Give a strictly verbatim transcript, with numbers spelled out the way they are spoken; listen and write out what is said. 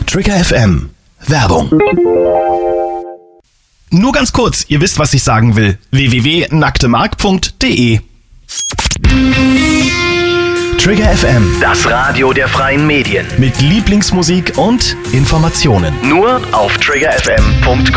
Trigger F M. Werbung. Nur ganz kurz, ihr wisst, was ich sagen will. w w w punkt nacktemark punkt de Trigger F M. Das Radio der freien Medien. Mit Lieblingsmusik und Informationen. Nur auf trigger f m punkt com.